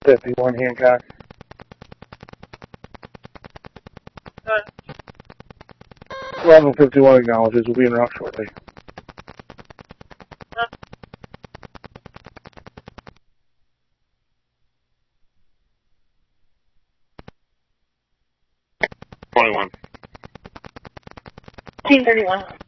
51 Hancock. 1151 acknowledges. We'll be en route shortly. Team 31.